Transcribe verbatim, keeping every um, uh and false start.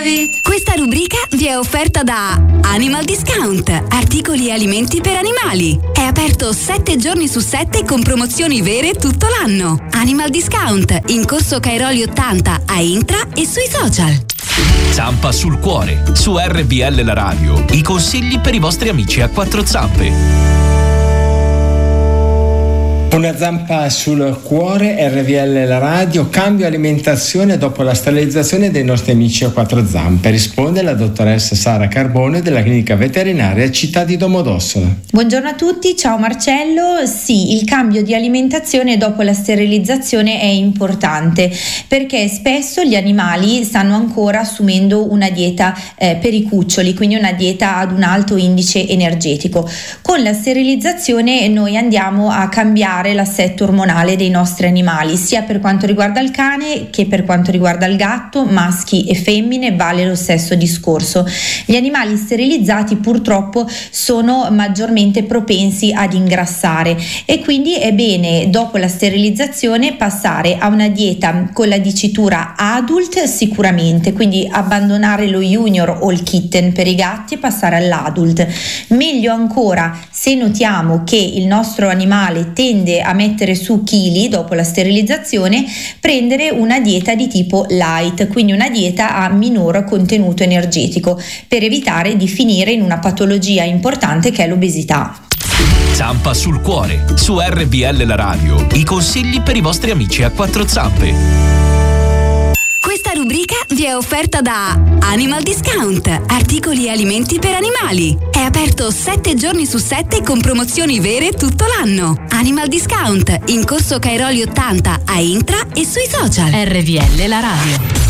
Aquavit. Questa rubrica vi è offerta da Animal Discount, articoli e alimenti per animali. È aperto sette giorni su sette con promozioni vere tutto l'anno. Animal Discount, in corso Cairoli ottanta a Intra e sui social. Zampa sul cuore, su R B L la radio, i consigli per i vostri amici a quattro zampe. Una zampa sul cuore, R V L la radio, cambio alimentazione dopo la sterilizzazione dei nostri amici a quattro zampe. Risponde la dottoressa Sara Carbone della clinica veterinaria Città di Domodossola. Buongiorno a tutti, ciao Marcello. Sì, il cambio di alimentazione dopo la sterilizzazione è importante perché spesso gli animali stanno ancora assumendo una dieta eh, per i cuccioli, quindi una dieta ad un alto indice energetico. Con la sterilizzazione noi andiamo a cambiare l'assetto ormonale dei nostri animali, sia per quanto riguarda il cane che per quanto riguarda il gatto, maschi e femmine vale lo stesso discorso. Gli animali sterilizzati purtroppo sono maggiormente propensi ad ingrassare e quindi è bene dopo la sterilizzazione passare a una dieta con la dicitura adult sicuramente, quindi abbandonare lo junior o il kitten per i gatti e passare all'adult. Meglio ancora se notiamo che il nostro animale tende a mettere su chili dopo la sterilizzazione, prendere una dieta di tipo light, quindi una dieta a minor contenuto energetico per evitare di finire in una patologia importante che è l'obesità. Zampa sul cuore, su R B L la radio, i consigli per i vostri amici a quattro zampe. Questa rubrica vi è offerta da Animal Discount, articoli e alimenti per animali. È aperto sette giorni su sette con promozioni vere tutto l'anno. Animal Discount, in corso Cairoli ottanta a Intra e sui social. R V L la radio.